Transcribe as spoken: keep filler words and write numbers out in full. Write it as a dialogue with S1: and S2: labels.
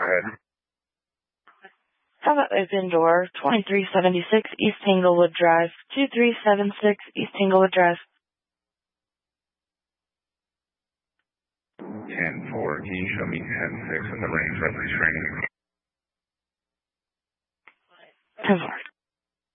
S1: ahead.
S2: How about open door, twenty-three seventy-six East Tanglewood Drive, two three seven six East Tanglewood Drive.
S1: ten four, can you show me ten six in the range of the training?
S2: ten four.